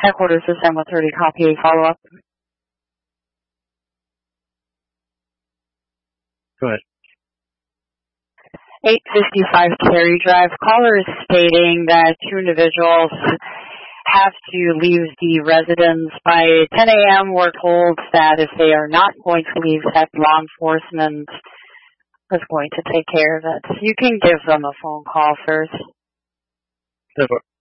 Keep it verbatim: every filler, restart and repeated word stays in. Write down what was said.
Headquarters is M one thirty, copy a follow-up. Go ahead. eight fifty-five Terry Drive. Caller is stating that two individuals have to leave the residence by ten a.m. We're told that if they are not going to leave, that law enforcement is going to take care of it. You can give them a phone call first.